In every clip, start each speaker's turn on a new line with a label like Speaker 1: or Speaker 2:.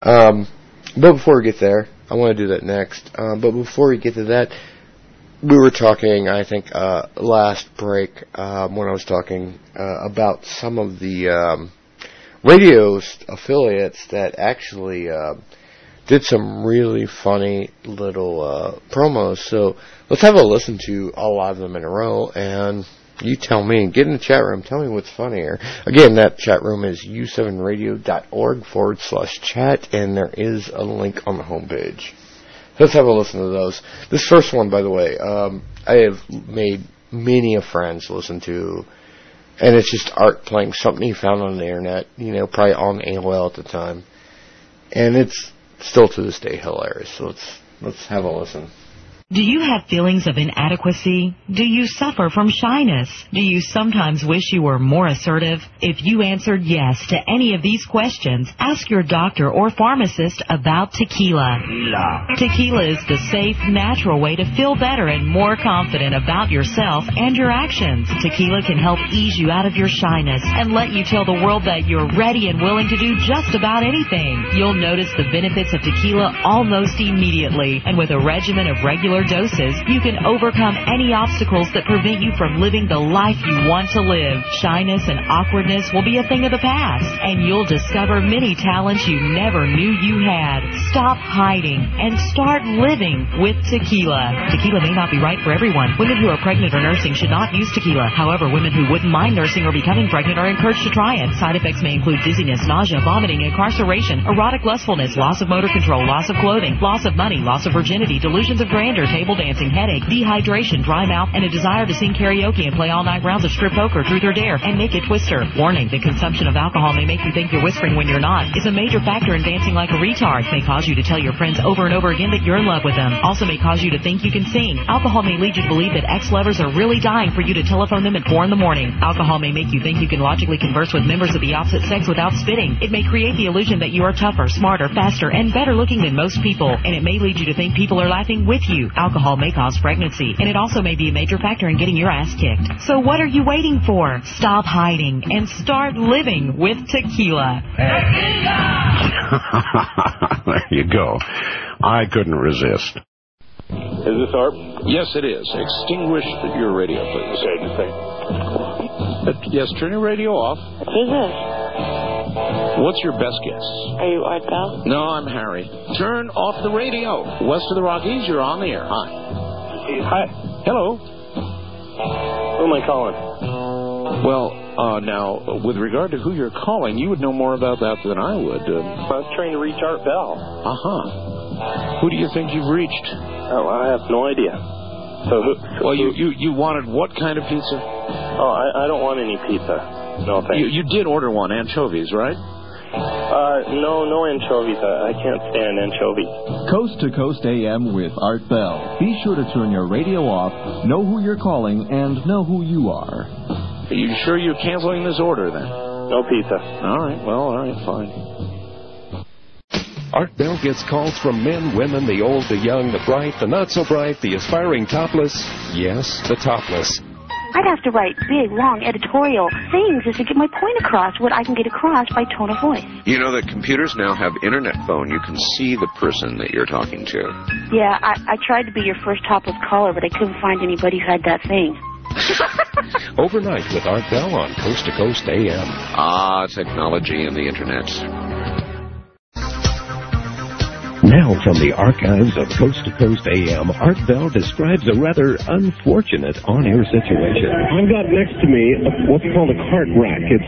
Speaker 1: But before we get there, I want to do that next. But before we get to that, we were talking, I think, last break, when I was talking about some of the radio affiliates that actually did some really funny little promos. So let's have a listen to a lot of them in a row, and you tell me. Get in the chat room. Tell me what's funnier. Again, that chat room is u7radio.org/chat, and there is a link on the homepage. Let's have a listen to those. This first one, by the way, I have made many of friends listen to, and it's just Art playing something he found on the internet, probably on AOL at the time. And it's still to this day hilarious. So let's have a listen.
Speaker 2: Do you have feelings of inadequacy? Do you suffer from shyness? Do you sometimes wish you were more assertive? If you answered yes to any of these questions, ask your doctor or pharmacist about tequila. Tequila is the safe, natural way to feel better and more confident about yourself and your actions. Tequila can help ease you out of your shyness and let you tell the world that you're ready and willing to do just about anything. You'll notice the benefits of tequila almost immediately, and with a regimen of regular doses, you can overcome any obstacles that prevent you from living the life you want to live. Shyness and awkwardness will be a thing of the past, and you'll discover many talents you never knew you had. Stop hiding and start living with tequila. Tequila may not be right for everyone. Women who are pregnant or nursing should not use tequila. However, women who wouldn't mind nursing or becoming pregnant are encouraged to try it. Side effects may include dizziness, nausea, vomiting, incarceration, erotic lustfulness, loss of motor control, loss of clothing, loss of money, loss of virginity, delusions of grandeur, table dancing, headache, dehydration, dry mouth, and a desire to sing karaoke and play all-night rounds of strip poker, truth or dare, and naked twister. Warning, the consumption of alcohol may make you think you're whispering when you're not. Is a major factor in dancing like a retard. May cause you to tell your friends over and over again that you're in love with them. Also may cause you to think you can sing. Alcohol may lead you to believe that ex-lovers are really dying for you to telephone them at 4 in the morning. Alcohol may make you think you can logically converse with members of the opposite sex without spitting. It may create the illusion that you are tougher, smarter, faster, and better looking than most people. And it may lead you to think people are laughing with you. Alcohol may cause pregnancy, and it also may be a major factor in getting your ass kicked. So what are you waiting for? Stop hiding and start living with tequila.
Speaker 3: There you go. I couldn't resist.
Speaker 4: Is this Art?
Speaker 3: Yes, it is. Extinguish your radio, please.
Speaker 4: Okay.
Speaker 3: Yes, turn your radio off.
Speaker 5: Who's this?
Speaker 3: What's your best guess?
Speaker 5: Are you Art Bell?
Speaker 3: No, I'm Harry. Turn off the radio. West of the Rockies, you're on the air. Hi.
Speaker 4: Hi.
Speaker 3: Hello.
Speaker 4: Who am I calling?
Speaker 3: Well, now, with regard to who you're calling, you would know more about that than I would.
Speaker 4: I was trying to reach Art Bell.
Speaker 3: Uh-huh. Who do you think you've reached?
Speaker 4: Oh, I have no idea. So who?
Speaker 3: Well, you wanted what kind of pizza?
Speaker 4: Oh, I don't want any pizza. No, thanks.
Speaker 3: You did order one, anchovies, right?
Speaker 4: No anchovies. I can't stand anchovies.
Speaker 6: Coast to Coast AM with Art Bell. Be sure to turn your radio off, know who you're calling, and know who you are.
Speaker 3: Are you sure you're canceling this order, then?
Speaker 4: No pizza.
Speaker 3: All right, fine.
Speaker 7: Art Bell gets calls from men, women, the old, the young, the bright, the not so bright, the aspiring topless. Yes, the topless.
Speaker 8: I'd have to write big, long editorial things just to get my point across, what I can get across by tone of voice.
Speaker 9: You know that computers now have internet phone. You can see the person that you're talking to.
Speaker 8: Yeah, I tried to be your first topless caller, but I couldn't find anybody who had that thing.
Speaker 7: Overnight with Art Bell on Coast to Coast AM.
Speaker 9: Ah, technology and the internet.
Speaker 7: Now from the archives of Coast to Coast AM, Art Bell describes a rather unfortunate on-air situation.
Speaker 10: I've got next to me what's called a cart rack. It's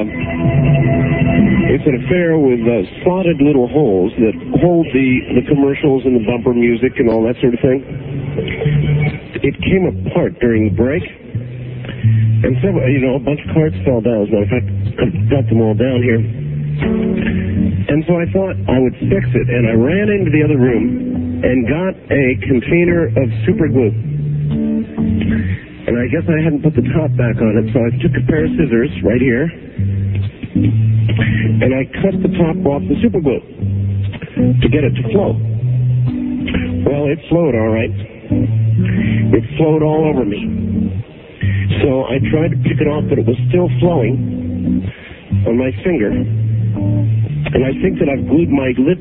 Speaker 10: an affair with slotted little holes that hold the commercials and the bumper music and all that sort of thing. It came apart during the break, and a bunch of carts fell down. As a matter of fact, I've got them all down here. And so I thought I would fix it, and I ran into the other room and got a container of super glue. And I guess I hadn't put the top back on it, so I took a pair of scissors right here, and I cut the top off the super glue to get it to flow. Well, it flowed all right. It flowed all over me. So I tried to pick it off, but it was still flowing on my finger. And I think that I've glued my lip